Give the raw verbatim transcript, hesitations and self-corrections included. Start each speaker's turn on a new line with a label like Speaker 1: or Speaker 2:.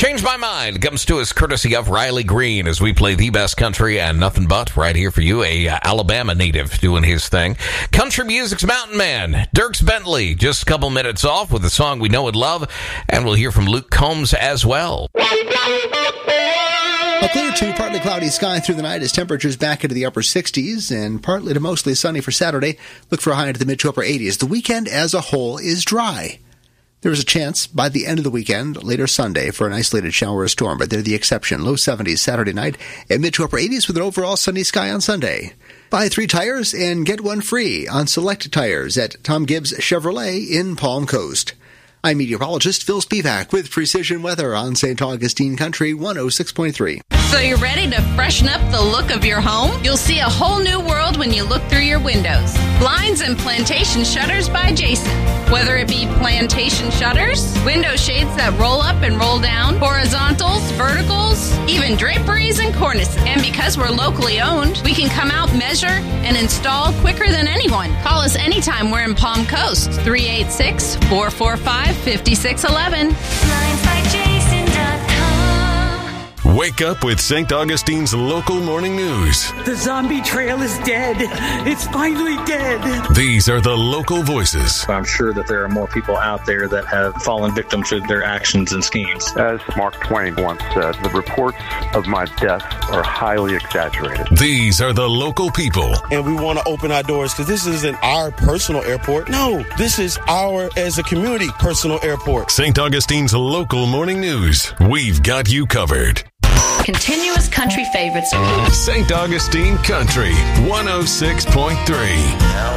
Speaker 1: Change My Mind comes to us courtesy of Riley Green as we play the best country and nothing but right here for you, a uh, Alabama native doing his thing. Country music's Mountain Man, Dierks Bentley, just a couple minutes off with a song we know and love, and we'll hear from Luke Combs as well.
Speaker 2: A clear to partly cloudy sky through the night as temperatures back into the upper sixties and partly to mostly sunny for Saturday. Look for a high into the mid to upper eighties. The weekend as a whole is dry. There is a chance by the end of the weekend, later Sunday, for an isolated shower or storm, but they're the exception. Low seventies Saturday night and mid to upper eighties with an overall sunny sky on Sunday. Buy three tires and get one free on select tires at Tom Gibbs Chevrolet in Palm Coast. I'm meteorologist Phil Spivak with Precision Weather on Saint Augustine Country one oh six point three.
Speaker 3: So you're ready to freshen up the look of your home? You'll see a whole new world when you look through your windows. Blinds and Plantation Shutters by Jason. Whether it be plantation shutters, window shades that roll up and roll down, horizontals, verticals, even draperies and cornices. And because we're locally owned, we can come out, measure, and install quicker than anyone. Call us anytime we're in Palm Coast. three eight six, four four five, five six one one.
Speaker 4: Blinds by Jason dot com.
Speaker 5: Wake up with Saint Augustine's local morning news.
Speaker 6: The zombie trail is dead. It's finally dead.
Speaker 5: These are the local voices.
Speaker 7: I'm sure that there are more people out there that have fallen victim to their actions and schemes.
Speaker 8: As Mark Twain once said, the reports of my death are highly exaggerated.
Speaker 5: These are the local people.
Speaker 9: And we want to open our doors because this isn't our personal airport. No, this is our, as a community, personal airport.
Speaker 5: Saint Augustine's local morning news. We've got you covered.
Speaker 10: Continuous country favorites.
Speaker 5: Saint Augustine Country one oh six point three.